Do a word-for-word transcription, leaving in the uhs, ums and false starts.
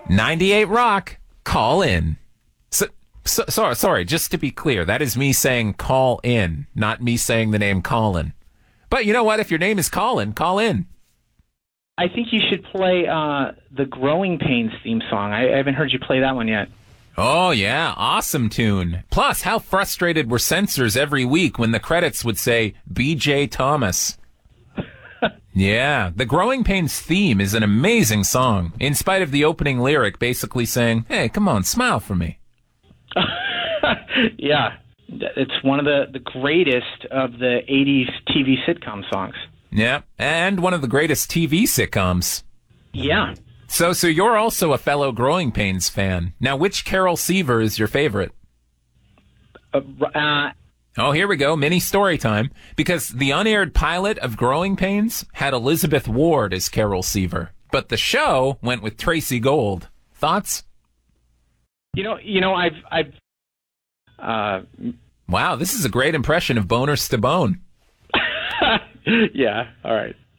ninety-eight Rock, call in. So, so, sorry, sorry, just to be clear, that is me saying call in, not me saying the name Colin. But you know what? If your name is Colin, call in. I think you should play uh, the Growing Pains theme song. I, I haven't heard you play that one yet. Oh, yeah, awesome tune. Plus, how frustrated were censors every week when the credits would say B J Thomas. Yeah, the Growing Pains theme is an amazing song, in spite of the opening lyric basically saying, hey, come on, smile for me. Yeah, it's one of the, the greatest of the eighties T V sitcom songs. Yeah, and one of the greatest T V sitcoms. Yeah. So, so you're also a fellow Growing Pains fan. Now, which Carol Seaver is your favorite? Uh, uh, oh, here we go. Mini story time. Because the unaired pilot of Growing Pains had Elizabeth Ward as Carol Seaver. But the show went with Tracy Gold. Thoughts? You know, you know, I've, I've, uh, wow, this is a great impression of Boners to Bone. Yeah, all right.